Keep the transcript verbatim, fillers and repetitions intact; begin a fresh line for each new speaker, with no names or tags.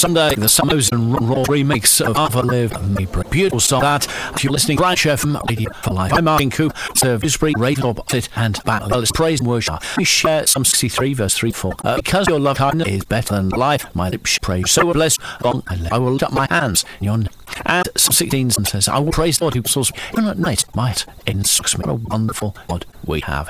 Sunday, the Summers and Raw remix of Ava Live Me Beautiful song that. If you're listening, Grand Chef from Radio for Life. I'm Martin Coop, Service Free, Radio It and back. Well, it's praise and worship. We share Psalm sixty-three, verse three, four. Uh, because your love kindness is better than life, my lips praise. So blessed, long and I will lift up my hands yonder. And Psalm sixteen says, I will praise the Lord who souls me. Even at night, might instructs me. What a wonderful God we have.